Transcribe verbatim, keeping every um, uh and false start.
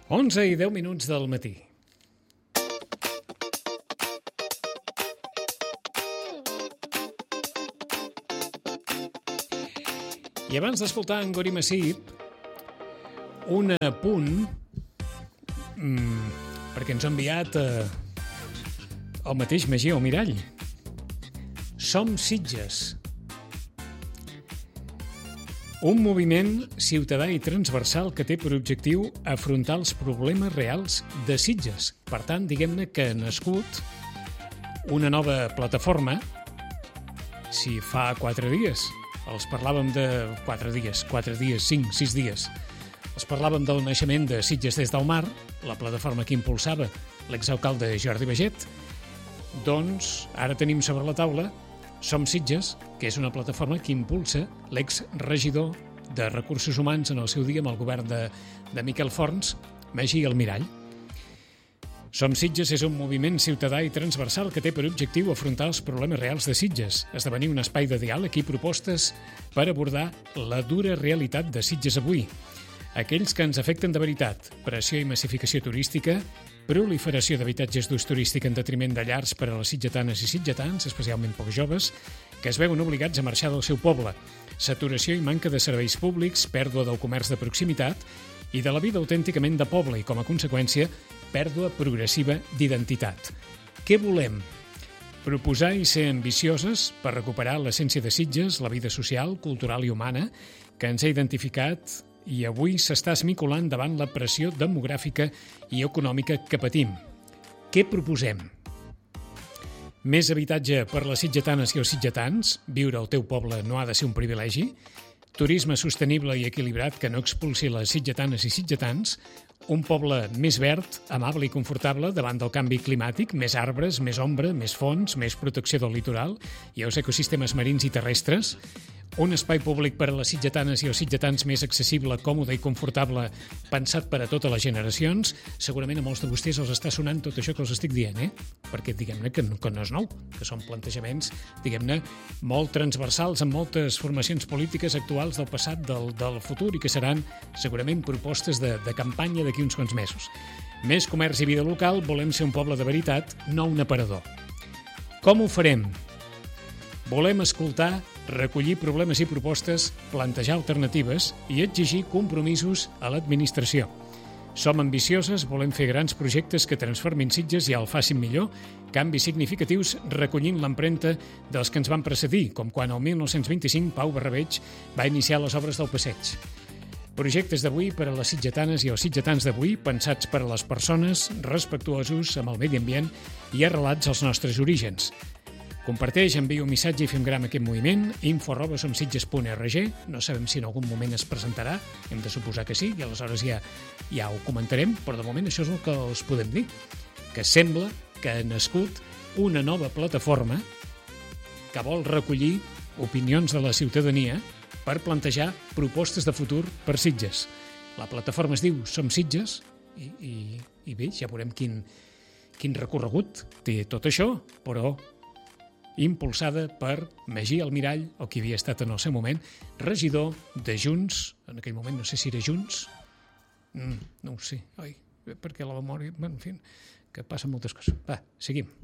onze i deu minuts del matí. I abans d'escoltar en Gori Massip, un apunt, mmm, perquè ens ha enviat eh, el mateix Magí Almirall. Som Sitges. Un moviment ciutadà i transversal que té per objectiu afrontar els problemes reals de Sitges. Per tant, diguem-ne que ha nascut una nova plataforma. Si fa quatre dies els parlàvem de... quatre dies, quatre dies, cinc, sis dies. Els parlàvem del naixement de Sitges des del mar, la plataforma que impulsava l'exalcalde Jordi Baget. Doncs ara tenim sobre la taula Som Sitges, que és una plataforma que impulsa l'exregidor de Recursos Humans en el seu dia amb el govern de, de Miquel Forns, Magí Almirall. Som Sitges és un moviment ciutadà i transversal que té per objectiu afrontar els problemes reals de Sitges, esdevenir un espai de diàleg i propostes per abordar la dura realitat de Sitges avui. Aquells que ens afecten de veritat, pressió i massificació turística, proliferació d'habitatges d'ús turístic en detriment de llars per a les sitgetanes i sitgetans, especialment pocs joves, que es veuen obligats a marxar del seu poble, saturació i manca de serveis públics, pèrdua del comerç de proximitat i de la vida autènticament de poble i, com a conseqüència, pèrdua progressiva d'identitat. Què volem? Proposar i ser ambicioses per recuperar l'essència de Sitges, la vida social, cultural i humana, que ens ha identificat i avui s'està esmicolant davant la pressió demogràfica i econòmica que patim. Què proposem? Més habitatge per les sitgetanes i els sitgetans? Viure al teu poble no ha de ser un privilegi? Turisme sostenible i equilibrat que no expulsi les sitgetanes i sitgetans? Un poble més verd, amable i confortable davant del canvi climàtic? Més arbres, més ombra, més fons, més protecció del litoral i els ecosistemes marins i terrestres? Un espai públic per a les sitgetanes i els sitgetans més accessible, còmode i confortable, pensat per a totes les generacions. Segurament a molts de vostès els està sonant tot això que els estic dient, eh? Perquè diguem-ne que no, que no és nou, que són plantejaments, diguem-ne, molt transversals en moltes formacions polítiques actuals del passat, del, del futur, i que seran segurament propostes de, de campanya d'aquí uns quants mesos. Més comerç i vida local, volem ser un poble de veritat, no un aparador. Com ho farem? Volem escoltar, recollir problemes i propostes, plantejar alternatives i exigir compromisos a l'administració. Som ambicioses, volem fer grans projectes que transformin Sitges i el facin millor, canvis significatius recollint l'empremta dels que ens van precedir, com quan el mil nou-cents vint-i-cinc Pau Barrabeig va iniciar les obres del passeig. Projectes d'avui per a les sitgetanes i els sitgetans d'avui, pensats per a les persones, respectuosos amb el medi ambient i arrelats als nostres orígens. Comparteix, envia un missatge i fem gran aquest moviment, info arroba somsitges punt org. No sabem si en algun moment es presentarà, hem de suposar que sí, i aleshores ja, ja ho comentarem, però de moment això és el que els podem dir, que sembla que ha nascut una nova plataforma que vol recollir opinions de la ciutadania per plantejar propostes de futur per Sitges. La plataforma es diu Som Sitges i, i, i bé, ja veurem quin, quin recorregut té tot això, però impulsada per Magí Almirall, el que havia estat en el seu moment regidor de Junts, en aquell moment no sé si era Junts, mm, no ho sé, oi, perquè la memòria, en fi, que passen moltes coses. Va, seguim.